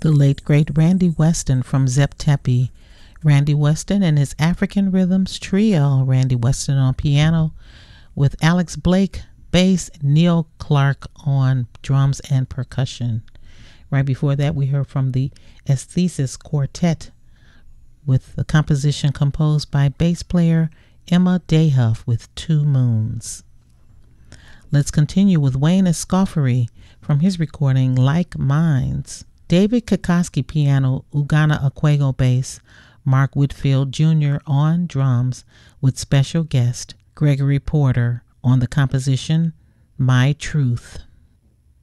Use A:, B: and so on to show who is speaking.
A: the late great Randy Weston from Zep Tepi. Randy Weston and his African Rhythms Trio. Randy Weston on piano with Alex Blake bass, Neil Clark on drums and percussion. Right before that, we heard from the Aesthesis Quartet with the composition composed by bass player Emma Dayhuff with Two Moons. Let's continue with Wayne Escoffery from his recording Like Minds. David Kokoski piano, Ugana Aquego bass, Mark Whitfield Jr. on drums with special guest Gregory Porter on the composition My Truth.